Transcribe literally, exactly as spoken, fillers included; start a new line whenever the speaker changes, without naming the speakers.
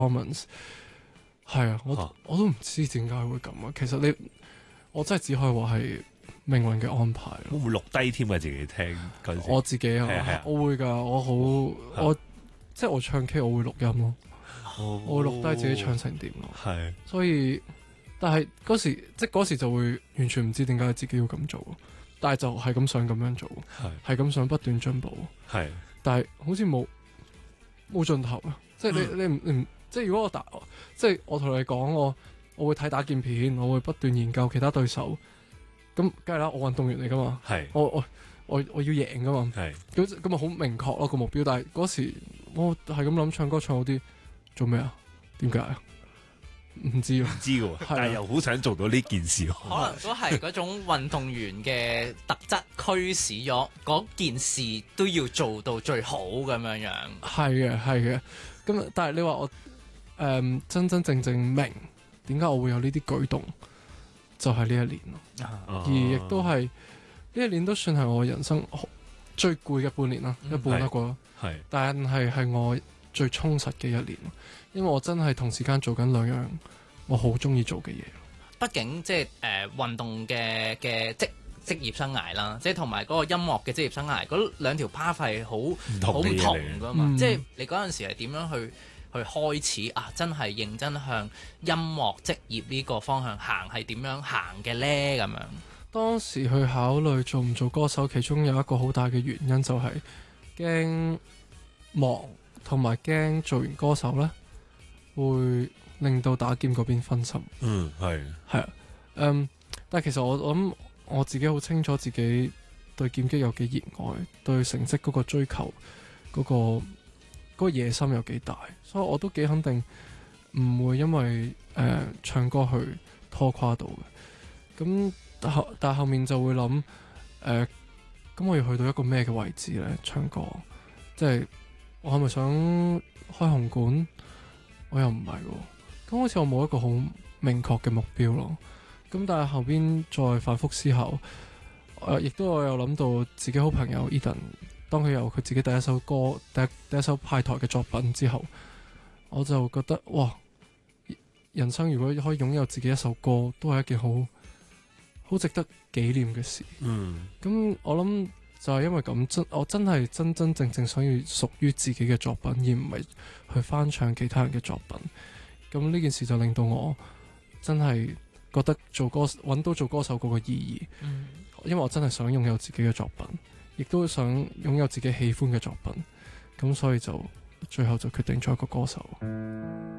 performance。係啊，我、啊、我都唔知點解會咁啊。其實你我真係只可以話係命運嘅安排。
會唔會錄低添啊？自己聽嗰陣時，
我自己啊，
係啊
我會㗎，我好我即係我唱 K 我會錄音咯，
哦、
我會錄低自己唱成點咯。
係，
所以但係嗰時即係嗰時就會完全唔知點解自己要咁做，但係就係咁想咁樣做，係咁想不斷進步，係，但係好似冇冇盡頭啊！即係你、嗯、你唔唔即係如果我打即係我同你講我我會睇打劍片，我會不斷研究其他對手，咁梗係啦，我運動員嚟噶嘛，係，我我我我要贏噶嘛，係，咁咁咪好明確咯個目標。但係嗰時我係咁諗唱歌唱好啲，做咩啊？點解啊？唔知唔
知嘅，但係又好想做到呢件事。
可能都係嗰種運動員嘅特質驅使咗嗰件事都要做到最好咁樣樣。
係嘅，係嘅。咁但係你話我誒、嗯、真真正正明點解我會有呢啲舉動，就係、是、呢一年咯。啊、而亦都係呢一年都算係我人生最攰嘅半年啦，嗯、一半得過。係，但係係我最充實嘅一年，因為我真係同時間做緊兩樣我好中意做嘅嘢。
畢竟即係誒運動嘅嘅職職業生涯啦，即係同埋嗰個音樂嘅職業生涯，嗰兩條 path 係好好唔同噶嘛。嗯、即係你嗰陣時係點樣去去開始啊？真係認真向音樂職業呢個方向行，係點樣行嘅咧？咁樣
當時去考慮做唔做歌手，其中有一個好大嘅原因就係驚忙。同埋驚做完歌手咧，會令到打劍嗰邊分心。嗯，係係啊，嗯，但係其實我我諗我自己好清楚自己對劍擊有幾熱愛，對成績嗰個追求嗰、嗰個嗰、嗰個野心有幾大，所以我都幾肯定唔會因為誒、呃、唱歌去拖垮到嘅。咁但後但後面就會諗誒，咁、呃、我要去到一個咩嘅位置咧？唱歌即係。我係咪想開紅館？我又唔係喎，咁好似我冇一個好明確嘅目標咯。咁但係後邊再反覆思考，誒、呃，亦都我有諗到自己好朋友 Eden， 當佢有佢自己第一首歌、第一第一首派台嘅作品之後，我就覺得哇，人生如果可以擁有自己一首歌，都係一件好好值得紀念嘅事。嗯，咁我諗。就係因為咁真，我真係真真正正想要屬於自己嘅作品，而唔係去翻唱其他人嘅作品。咁呢件事就令到我真係覺得做歌揾到做歌手嗰個意義。嗯、因為我真係想擁有自己嘅作品，亦都想擁有自己喜歡嘅作品。咁所以就最後就決定做一個歌手。